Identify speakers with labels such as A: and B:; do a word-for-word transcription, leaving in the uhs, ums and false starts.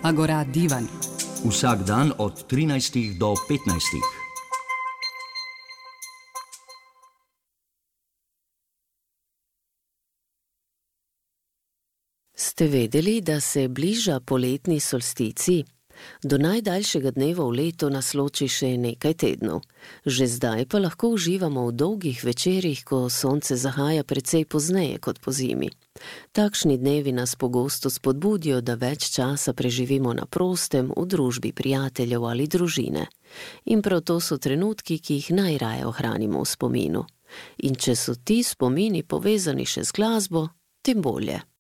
A: Agora Divan.
B: Vsak dan od trinajstih do petnajstih.
C: Ste vedeli, da se bliža poletni solsticij? Do najdaljšega dneva v letu nas loči še nekaj tednov. Že zdaj pa lahko uživamo v dolgih večerih, ko sonce zahaja precej pozneje kot pozimi. Takšni dnevi nas pogosto spodbudijo, da več časa preživimo na prostem, v družbi prijateljev ali družine. In prav to so trenutki, ki jih najraje ohranimo v spominu. In če so ti spomini povezani še z glasbo, tem bolje.